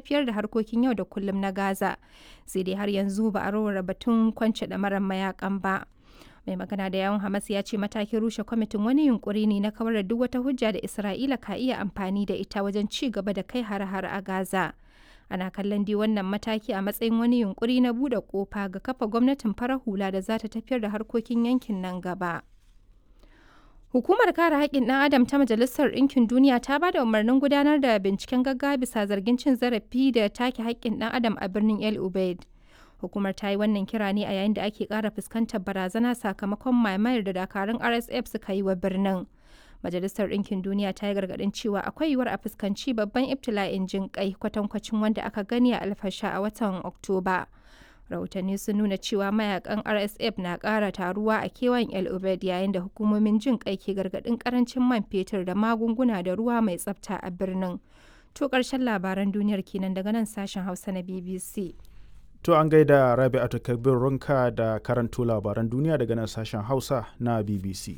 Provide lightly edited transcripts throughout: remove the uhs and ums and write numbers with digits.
tafiyar da harkokin yau da kullum na Gaza. Sai dai har yanzu ba a warware batun kwance ɗamarar mayakan ba. Mai magana da yawun Hamas ya ce matakin rushe kwamitin wani yunkuri ne na kawar da duk wata hujja da Isra'ila ka iya amfani da ita wajen ci gaba da kai hare-hare a Gaza. Ana kallon dai wannan mataki a matsayin wani yunkuri na buɗe ƙofa ga kafa gwamnatin farar hula da za ta tafiyar da harkokin yankin nan gaba. Hukumar kare haƙƙin ɗan Adam ta Majalisar Ɗinkin Duniya ta ba da umarnin gudanar da binciken gaggawa bisa zargin cin zarafi da take haƙƙin ɗan Adam a birnin El Ubaid. Hukumar ta yi wannan kira ne a yayin da ake ƙara fuskantar barazana sakamakon mamayar da dakarun RSF suka yi wa birnin. Majalisar Ɗinkin Duniya ta yi gargaɗin cewa akwai yiwuwar a fuskanci babban ibtila'in jin ƙai kwatankwacin wanda aka gani a Alfasha a watan Oktoba. Rahotanni sun nuna cewa mayakan RSF na ƙara taruwa a kewayen El Ubaid yayin da hukumomin jin ƙai ke gargaɗin ƙarancin man fetur da magunguna da ruwa mai tsafta a birnin. To ƙarshen labaran duniyar kenan daga nan sashen Hausa na BBC. To an gaida Rabi'atu Kabir Runka da karanto labaran duniya daga nan sashen Hausa na BBC.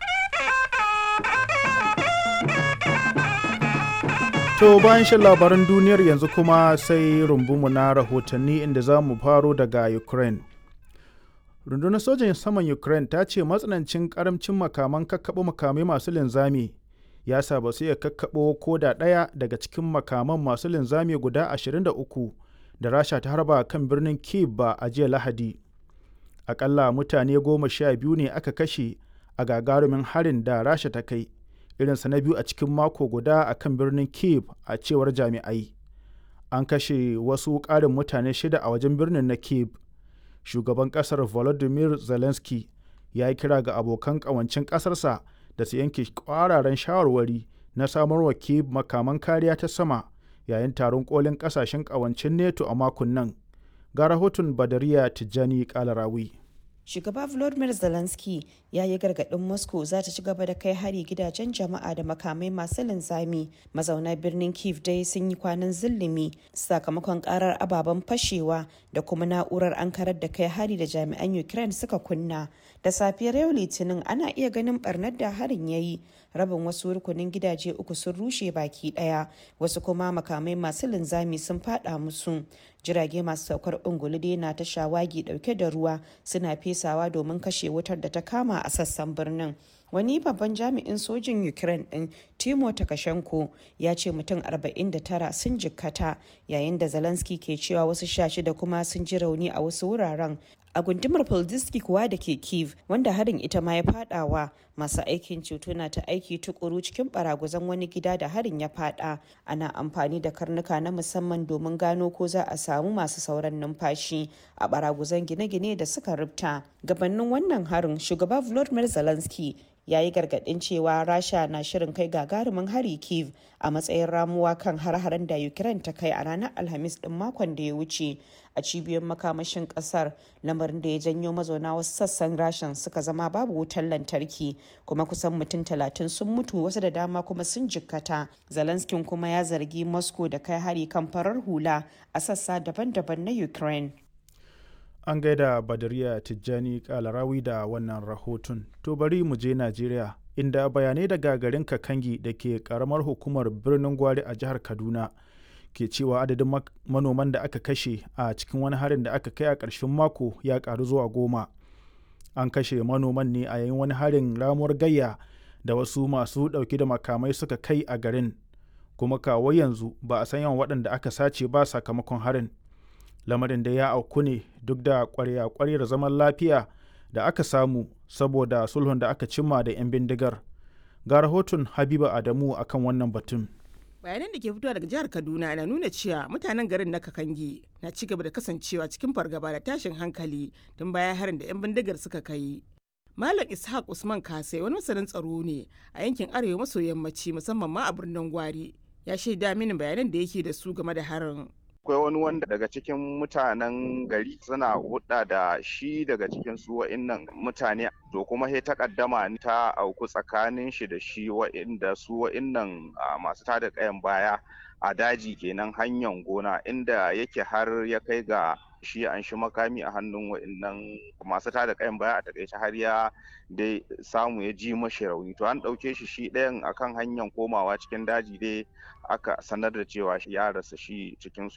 To bayan shan labaran duniyar yanzu kuma sai rumbunmu na rahotanni inda za mu faro daga Ukraine. Rundunar sojan saman Ukraine ta ce matsanancin karamcin makaman kakkaɓo makamai masu linzami ya sa ba su iya kakkaɓo ko da ɗaya daga cikin makaman masu linzami guda 23 da Rasha ta harba kan birnin Kyiv ba a jiya Lahadi. Aƙalla mutane 12 ne aka kashe a gagarumin harin da Rasha ta kai. Irinsa na biyu a cikin mako guda a kan birnin Kyiv a cewar jami'ai. An kashe wasu ƙarin mutane 6 a wajen birnin na Kyiv. Shugaban ƙasar Volodymyr Zelensky ya yi kira ga abokan ƙawancin ƙasarsa da su yanke ƙwararren shawarwari na samarwa Kyiv makaman kariya ta sama yayin taron ƙolin ƙasashen ƙawancin NATO a makon nan. Ga rahoton Badariya Tijjani Kalarawi. Shugaba Volodymyr Zelensky ya yi gargaɗin Moscow za ta ci gaba da kai hari gidajen jama'a da makamai masu linzami. Mazauna birnin Kyiv dai sun yi kwanan zillimi sakamakon karar ababen fashewa da kuma na'urar ankarar da kai hari da jami'an Ukraine suka kunna. Da safiyar yau Litinin ana iya ganin barnar da harin ya yi. Rabin wasu rukunin gidaje 3 sun rushe baki daya, wasu kuma makamai masu linzami sun fada musu. Jirage masu saukar ungulu dai na ta shawagi dauke da ruwa suna fesawa domin kashe wutar da ta kama a sassan birnin. Wani babban jami'in sojin Ukraine din Timo Takashenko ya ce mutum 49 sun jikkata, yayin da Zelensky ke cewa wasu 16 kuma sun ji rauni a wasu wuraren. A gundumar Poldiski kuwa da ke Kyiv, wanda harin ita ma ya fadawa, masu aikin ceto na ta aiki tukuru cikin baraguzan wani gida da harin ya fada. Ana amfani da karnuka na musamman domin gano ko za a samu masu sauran numfashi a baraguzan gine-gine da suka rubta. Gabanin wannan harin, shugaba Volodymyr Zelensky ya yi gargaɗin cewa Rasha na shirin kai gagarumin hari Kyiv a matsayin ramuwa kan har-haren da Ukraine ta kai a ranar Alhamis ɗin makon da ya wuce a cibiyoyin makamashin ƙasar, lamarin da ya janyo mazauna wasu sassan Rashan suka zama babu wutar lantarki, kuma kusan mutum 30 sun mutu, wasu da dama kuma sun jikkata. Zelensky kuma ya zargi Moscow da kai hari kan farar hula a sassa daban-daban na Ukraine. An gaida Badariya Tijjani Kalarawi da wannan rahoton. To bari mu je Najeriya, inda bayanai daga garin Kakangi da ke karamar hukumar birnin Gwari a jihar Kaduna ke cewa adadin manoman da aka kashe a cikin wani harin da aka kai a ƙarshen mako ya ƙaru zuwa 10. An kashe manoman ne a yayin wani harin ramuwar gayya da wasu masu ɗauke da makamai suka kai a garin, kuma kawo yanzu ba a san yawan waɗanda aka sace ba sakamakon harin. Lamarin da ya auku ne duk da ƙwarya-ƙwaryar zaman lafiya da aka samu saboda sulhun da aka cimma da 'yan bindigar. Ga rahoton Habiba Adamu akan wannan batun. Bayanan da ke fitowa daga jihar Kaduna na nuna cewa mutanen garin na Kakangi na ci gaba da kasancewa cikin fargaba da tashin hankali tun bayan harin da 'yan bindigar suka kai. Malam Ishaq Usman Kasai wani masanin tsaro ne a yankin arewa maso yammaci musamman ma a birnin Gwari. Ya shaida mini bayanan da yake da su game da harin. Akwai wani wanda daga cikin mutanen gari suna hudda da shi daga cikin su wa'innan mutane, to kuma sai takaddama ta auku tsakanin shi da shi wa'innan masu tada kayan baya a daji kenan hanyar gona, inda yake har ya kai ga shi an shi makami a hannun wa'innan masu tada kayan baya, a takaice har ya dai samu ya ji mashi rauni. To an ɗauke shi ɗayan akan hanyar komawa cikin daji dai aka sanar da cewa ya rasa shi cikin